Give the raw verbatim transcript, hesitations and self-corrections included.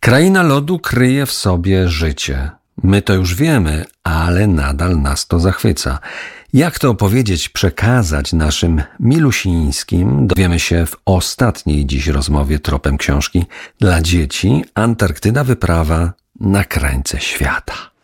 Kraina lodu kryje w sobie życie. My to już wiemy, ale nadal nas to zachwyca. Jak to opowiedzieć, przekazać naszym milusińskim, dowiemy się w ostatniej dziś rozmowie tropem książki dla dzieci Antarktyda, wyprawa na krańce świata.